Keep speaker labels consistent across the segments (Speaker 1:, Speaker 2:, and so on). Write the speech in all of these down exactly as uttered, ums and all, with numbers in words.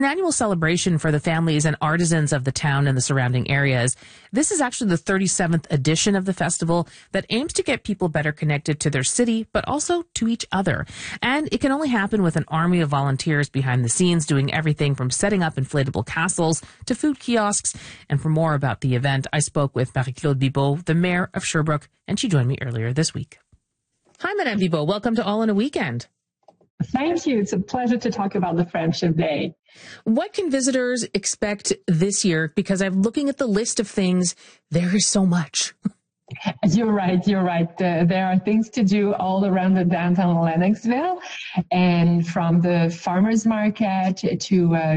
Speaker 1: An annual celebration for the families and artisans of the town and the surrounding areas. This is actually the thirty-seventh edition of the festival that aims to get people better connected to their city, but also to each other. And it can only happen with an army of volunteers behind the scenes doing everything from setting up inflatable castles to food kiosks. And for more about the event, I spoke with Marie-Claude Bibeau, the mayor of Sherbrooke, and she joined me earlier this week. Hi, Madame Bibeau. Welcome to All in a Weekend.
Speaker 2: Thank you. It's a pleasure to talk about the Friendship Day.
Speaker 1: What can visitors expect this year? Because I'm looking at the list of things. There is so much.
Speaker 2: You're right. You're right. Uh, there are things to do all around the downtown Lennoxville, and from the farmers market to uh,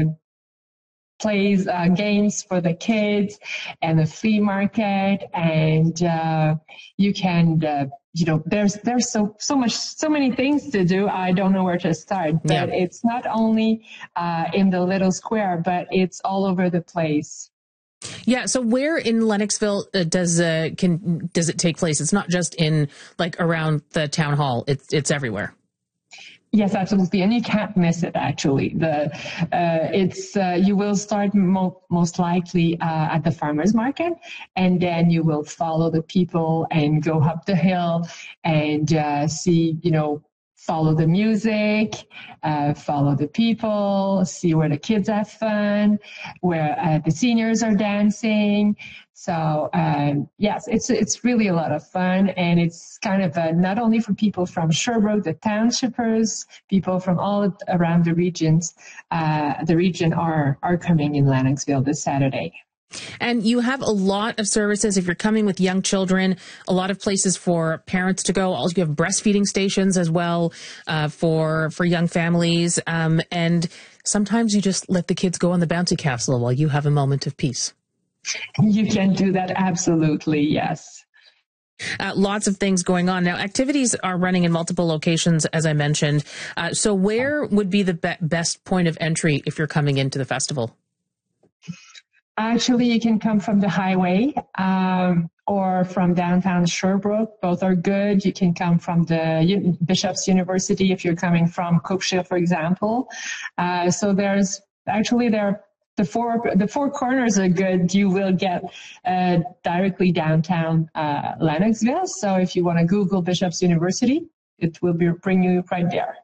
Speaker 2: plays, uh, games for the kids, and the flea market, and uh, you can. Uh, You know, there's there's so so much so many things to do. I don't know where to start. But yeah. It's not only uh, in the little square, but it's all over the place.
Speaker 1: Yeah. So where in Lennoxville uh, does uh, can does it take place? It's not just in like around the town hall. It's it's everywhere.
Speaker 2: Yes, absolutely, and you can't miss it. Actually, the uh, it's uh, you will start mo- most likely uh, at the farmers market, and then you will follow the people and go up the hill and uh, see, you know, follow the music, uh, follow the people, see where the kids have fun, where uh, the seniors are dancing. So um, yes, it's it's really a lot of fun, and it's kind of uh, not only for people from Sherbrooke, the townshippers, people from all around the regions. Uh, the region are are coming in Lennoxville this Saturday.
Speaker 1: And you have a lot of services if you're coming with young children, a lot of places for parents to go. Also, you have breastfeeding stations as well uh, for for young families. Um, and sometimes you just let the kids go on the bouncy castle while you have a moment of peace.
Speaker 2: You can do that. Absolutely. Yes.
Speaker 1: Uh, lots of things going on. Now, activities are running in multiple locations, as I mentioned. Uh, so where would be the be- best point of entry if you're coming into the festival?
Speaker 2: Actually, you can come from the highway um, or from downtown Sherbrooke. Both are good. You can come from the U- Bishop's University if you're coming from Cookshire, for example. Uh, so there's actually there the four the four corners are good. You will get uh, directly downtown uh, Lennoxville. So if you want to Google Bishop's University, it will be bring you right there.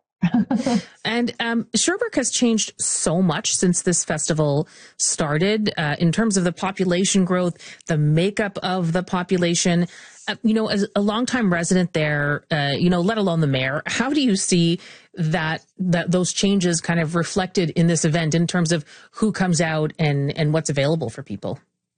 Speaker 1: And um, Sherbrooke has changed so much since this festival started uh, in terms of the population growth, the makeup of the population. Uh, you know, as a longtime resident there, uh, you know, let alone the mayor, how do you see that that those changes kind of reflected in this event in terms of who comes out and, and what's available for people?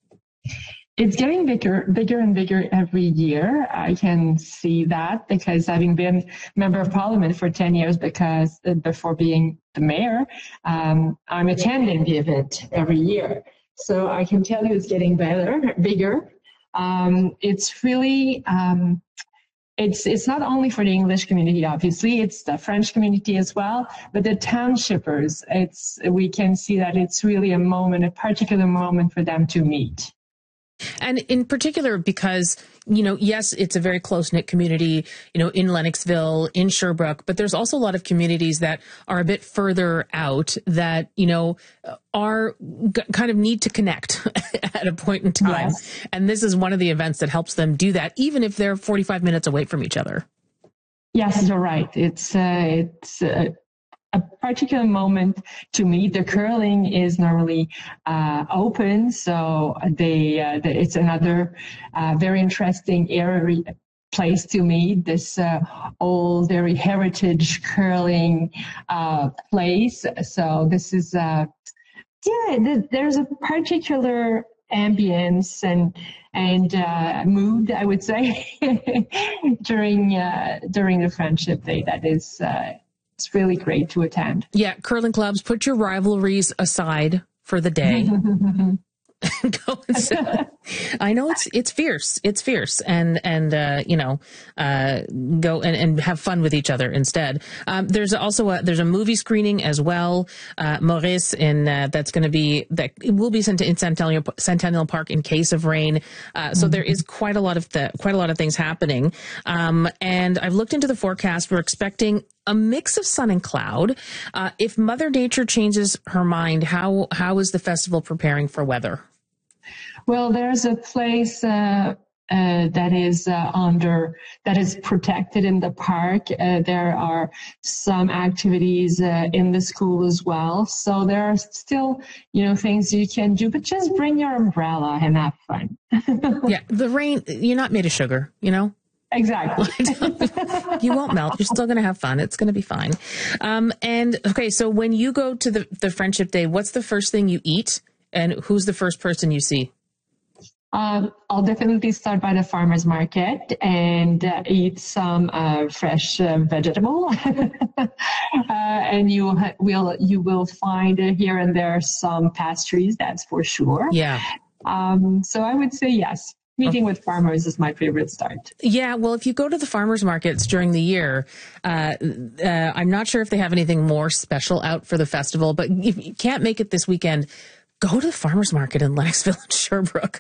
Speaker 2: It's getting bigger, bigger and bigger every year. I can see that because having been member of parliament for ten years, because uh, before being the mayor, um, I'm attending the event every year. So I can tell you it's getting better, bigger. Um, it's really, um, it's, it's not only for the English community, obviously, it's the French community as well, but the townshippers, it's, we can see that it's really a moment, a particular moment for them to meet.
Speaker 1: And in particular, because, you know, yes, it's a very close-knit community, you know, in Lennoxville, in Sherbrooke, but there's also a lot of communities that are a bit further out that, you know, are g- kind of need to connect at a point in time. Yes. And this is one of the events that helps them do that, even if they're forty-five minutes away from each other.
Speaker 2: Yes, you're right. It's, uh, it's, uh, a particular moment to me. The curling is normally uh, open, so they, uh, the, it's another uh, very interesting area place to meet. This uh, old, very heritage curling uh, place. So this is, uh, yeah, th- there's a particular ambience and and uh, mood, I would say, during uh, during the Friendship Day. That is. Uh, It's really great to attend.
Speaker 1: Yeah, curling clubs, put your rivalries aside for the day. Go and sit, I know it's it's fierce. It's fierce, and and uh, you know, uh, go and, and have fun with each other instead. Um, there's also a there's a movie screening as well, uh, Maurice, in uh, that's going to be that it will be sent in Centennial Centennial Park in case of rain. Uh, so mm-hmm. there is quite a lot of the quite a lot of things happening. Um, and I've looked into the forecast. We're expecting a mix of sun and cloud. Uh, if Mother Nature changes her mind, how how is the festival preparing for weather?
Speaker 2: Well, there's a place uh, uh, that is uh, under that is protected in the park. Uh, there are some activities uh, in the school as well. So there are still, you know, things you can do, but just bring your umbrella and have fun.
Speaker 1: Yeah, the rain. You're not made of sugar, you know.
Speaker 2: Exactly.
Speaker 1: You won't melt. You're still going to have fun. It's going to be fine. Um, and okay, so when you go to the the Friendship Day, what's the first thing you eat, and who's the first person you see?
Speaker 2: Um, I'll definitely start by the farmer's market and uh, eat some uh, fresh uh, vegetable. uh, and you ha- will you will find uh, here and there some pastries, that's for sure.
Speaker 1: Yeah.
Speaker 2: Um, so I would say yes. Meeting with farmers is my favorite start.
Speaker 1: Yeah, well, if you go to the farmers markets during the year, uh, uh, I'm not sure if they have anything more special out for the festival, but if you can't make it this weekend, go to the farmers market in Lennoxville and Sherbrooke.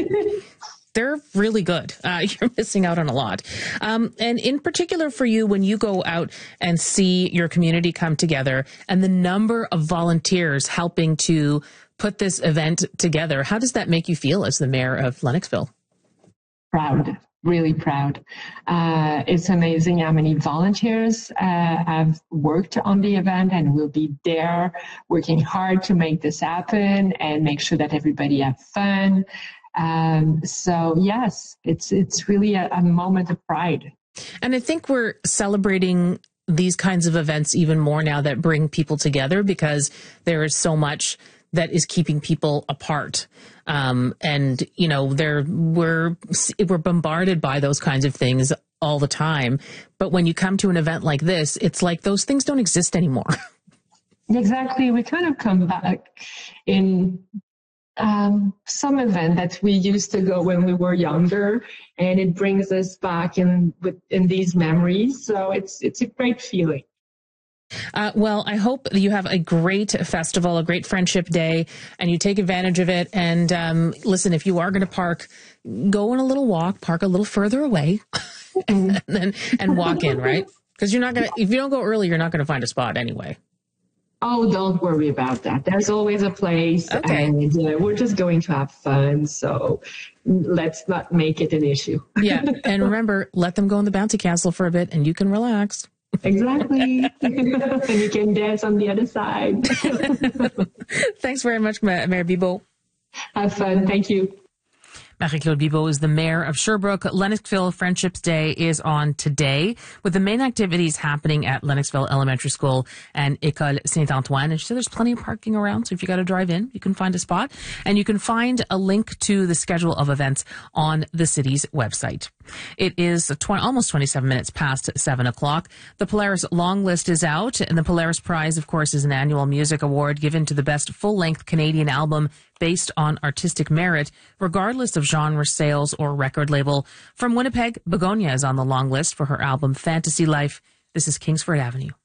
Speaker 1: They're really good. Uh, you're missing out on a lot. Um, and in particular for you, when you go out and see your community come together and the number of volunteers helping to put this event together, how does that make you feel as the mayor of Lennoxville?
Speaker 2: Proud, really proud. Uh, it's amazing how many volunteers uh, have worked on the event and will be there working hard to make this happen and make sure that everybody have fun. Um, so yes, it's it's really a, a moment of pride.
Speaker 1: And I think we're celebrating these kinds of events even more now that bring people together, because there is so much that is keeping people apart. Um, and, you know, there we're, we're bombarded by those kinds of things all the time. But when you come to an event like this, it's like those things don't exist anymore.
Speaker 2: Exactly. We kind of come back in um, some event that we used to go when we were younger, and it brings us back in with in these memories. So it's it's a great feeling.
Speaker 1: Uh, well, I hope you have a great festival, a great Friendship Day, and you take advantage of it. And um, listen, if you are going to park, go on a little walk, park a little further away, and then and walk in, right? Because you're not going to, if you don't go early, you're not going to find a spot anyway.
Speaker 2: Oh, don't worry about that. There's always a place, okay. And uh, we're just going to have fun. So let's not make it an issue.
Speaker 1: Yeah, and remember, let them go in the bouncy castle for a bit, and you can relax.
Speaker 2: Exactly. And you can dance on the other side.
Speaker 1: Thanks very much, Mayor Bibeau.
Speaker 2: Have fun. Thank you.
Speaker 1: Marie-Claude Bibeau is the mayor of Sherbrooke. Lennoxville Friendships Day is on today, with the main activities happening at Lennoxville Elementary School and École Saint-Antoine. And she said there's plenty of parking around, so if you got to drive in, you can find a spot. And you can find a link to the schedule of events on the city's website. It is twenty, almost twenty-seven minutes past seven o'clock. The Polaris long list is out, and the Polaris Prize, of course, is an annual music award given to the best full-length Canadian album based on artistic merit, regardless of genre, sales, or record label. From Winnipeg, Begonia is on the long list for her album Fantasy Life. This is Kingsford Avenue.